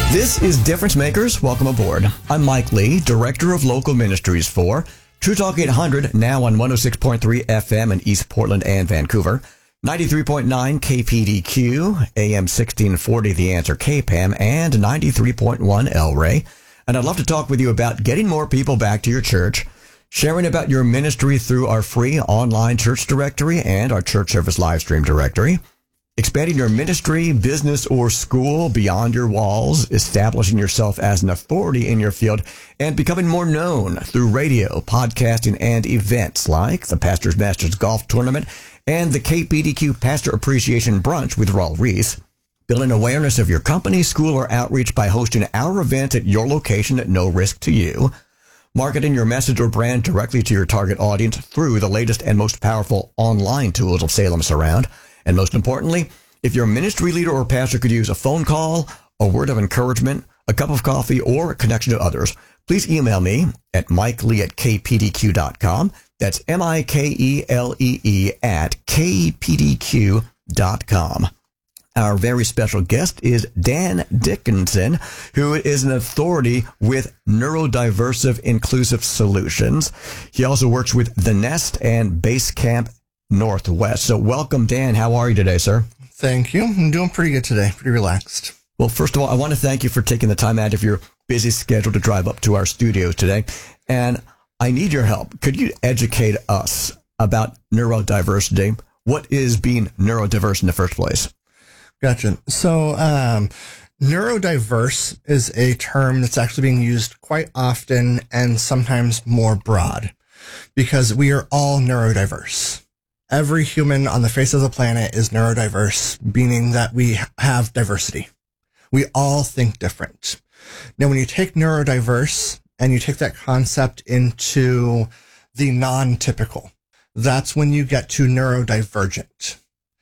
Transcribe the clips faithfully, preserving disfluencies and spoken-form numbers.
This is Difference Makers. Welcome aboard. I'm Mike Lee, Director of Local Ministries for True Talk eight hundred, now on one oh six point three F M in East Portland and Vancouver, ninety-three point nine K P D Q, A M sixteen forty The Answer K P A M, and ninety-three point one El Rey. And I'd love to talk with you about getting more people back to your church, sharing about your ministry through our free online church directory and our church service live stream directory, expanding your ministry, business, or school beyond your walls, establishing yourself as an authority in your field, and becoming more known through radio, podcasting, and events like the Pastor's Masters Golf Tournament and the K P D Q Pastor Appreciation Brunch with Raul Reese. Building awareness of your company, school, or outreach by hosting our event at your location at no risk to you. Marketing your message or brand directly to your target audience through the latest and most powerful online tools of Salem Surround. And most importantly, if your ministry leader or pastor could use a phone call, a word of encouragement, a cup of coffee, or a connection to others, please email me at mikelee at k p d q dot com. That's M I K E L E E at k p d q dot com. Our very special guest is Dan Dickinson, who is an authority with Neurodiversive Inclusive Solutions. He also works with The Nest and Basecamp Northwest. So welcome, Dan. How are you today, sir? Thank you. I'm doing pretty good today. Pretty relaxed. Well, first of all, I want to thank you for taking the time out of your busy schedule to drive up to our studios today. And I need your help. Could you educate us about neurodiversity? What is being neurodiverse in the first place? Gotcha. So, um, neurodiverse is a term that's actually being used quite often and sometimes more broad because we are all neurodiverse. Every human on the face of the planet is neurodiverse, meaning that we have diversity. We all think different. Now, when you take neurodiverse and you take that concept into the non-typical, that's when you get to neurodivergent.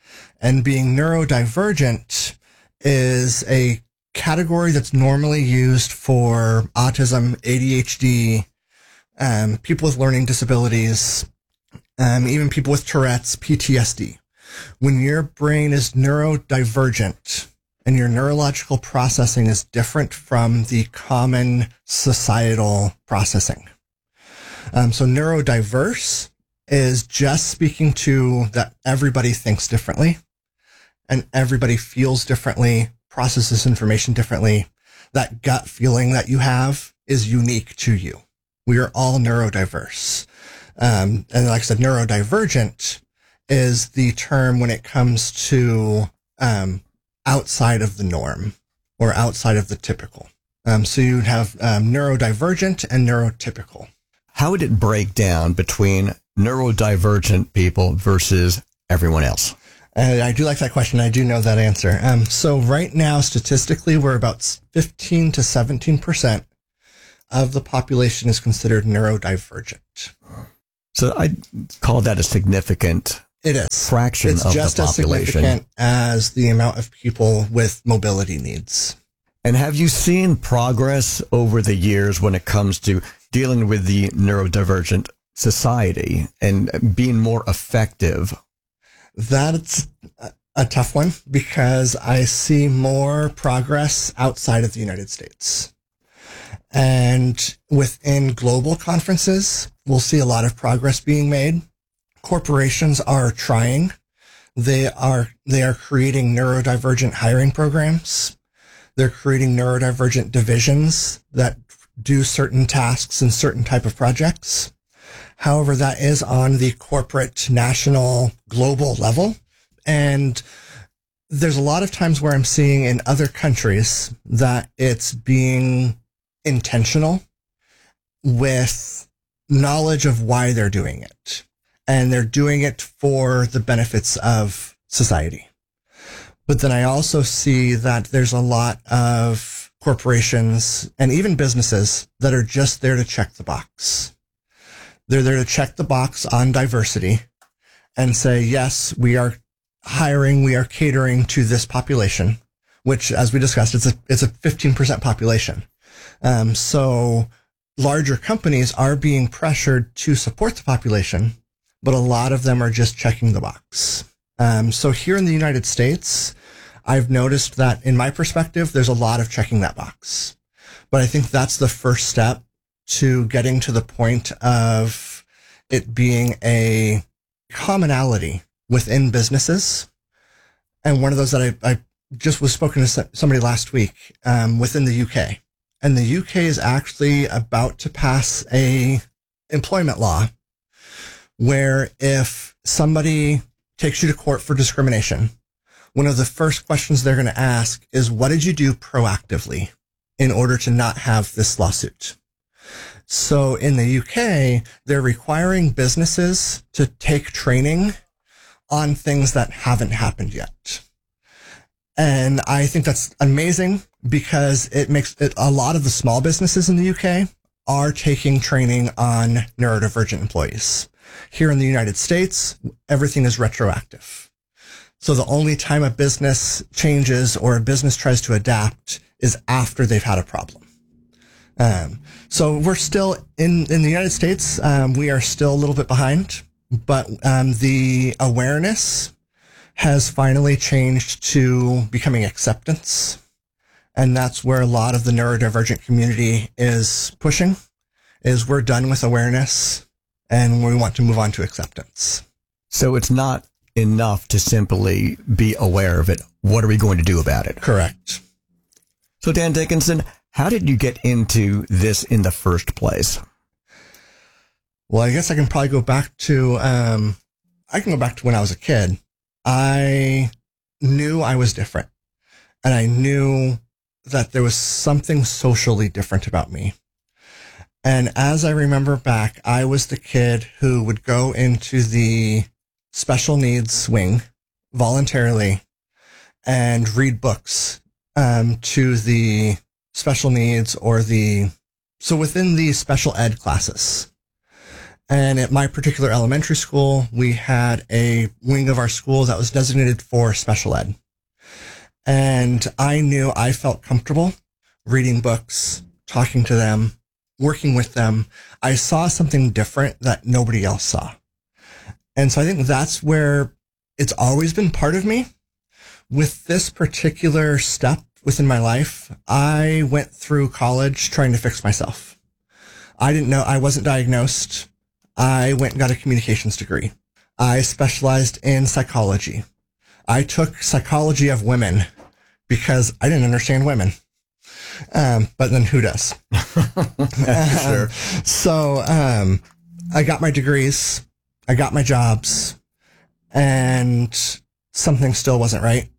And being neurodivergent is a category that's normally used for autism, A D H D, um, people with learning disabilities, um, even people with Tourette's, P T S D. When your brain is neurodivergent and your neurological processing is different from the common societal processing. Um, so neurodiverse is just speaking to that everybody thinks differently and everybody feels differently, processes information differently. That gut feeling that you have is unique to you. We are all neurodiverse. Um, and like I said, neurodivergent is the term when it comes to um, outside of the norm or outside of the typical. Um, so you'd have um, neurodivergent and neurotypical. How would it break down between neurodivergent people versus everyone else? Uh, I do like that question. I do know that answer. Um, so right now, statistically, we're about fifteen to seventeen percent of the population is considered neurodivergent. So I call that a significant it is. fraction it's of just the as population. significant as the amount of people with mobility needs. And have you seen progress over the years when it comes to dealing with the neurodivergent society and being more effective? That's a tough one because I see more progress outside of the United States. And within global conferences, we'll see a lot of progress being made. Corporations are trying. They are, they are creating neurodivergent hiring programs. They're creating neurodivergent divisions that do certain tasks and certain type of projects. However, that is on the corporate, national, global level. And there's a lot of times where I'm seeing in other countries that it's being intentional with knowledge of why they're doing it. And they're doing it for the benefits of society. But then I also see that there's a lot of corporations and even businesses that are just there to check the box. They're there to check the box on diversity and say, yes, we are hiring, we are catering to this population, which, as we discussed, it's a, it's a fifteen percent population. Um, so larger companies are being pressured to support the population, but a lot of them are just checking the box. Um, so here in the United States, I've noticed that in my perspective, there's a lot of checking that box. But I think that's the first step to getting to the point of it being a commonality within businesses. And one of those that I, I just was spoken to somebody last week um, within the U K. And the U K is actually about to pass a employment law where if somebody takes you to court for discrimination, one of the first questions they're going to ask is, what did you do proactively in order to not have this lawsuit? So in the U K, they're requiring businesses to take training on things that haven't happened yet. And I think that's amazing because it makes it, a lot of the small businesses in the U K are taking training on neurodivergent employees. Here in the United States, everything is retroactive. So the only time a business changes or a business tries to adapt is after they've had a problem. Um, so we're still in, in the United States, um, we are still a little bit behind, but um, the awareness has finally changed to becoming acceptance. And that's where a lot of the neurodivergent community is pushing, is we're done with awareness and we want to move on to acceptance. So it's not enough to simply be aware of it. What are we going to do about it? Correct. So Dan Dickinson, how did you get into this in the first place? Well, I guess I can probably go back to, um, I can go back to when I was a kid. I knew I was different, and I knew that there was something socially different about me. And as I remember back, I was the kid who would go into the special needs wing voluntarily and read books um, to the special needs or the, so within the special ed classes. And at my particular elementary school, we had a wing of our school that was designated for special ed. And I knew I felt comfortable reading books, talking to them, working with them. I saw something different that nobody else saw. And so I think that's where it's always been part of me. With this particular step within my life, I went through college trying to fix myself. I didn't know, I wasn't diagnosed. I went and got a communications degree. I specialized in psychology. I took psychology of women because I didn't understand women. Um, but then who does? Sure. Um, so um, I got my degrees, I got my jobs, and something still wasn't right.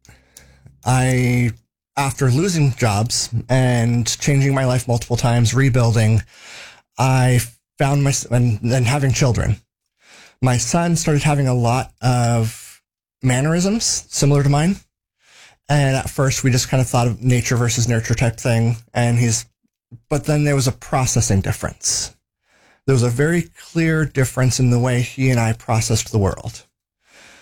I, after losing jobs and changing my life multiple times, rebuilding, I found my, and then having children. My son started having a lot of mannerisms similar to mine. And at first we just kind of thought of nature versus nurture type thing. And he's, but then there was a processing difference. There was a very clear difference in the way he and I processed the world.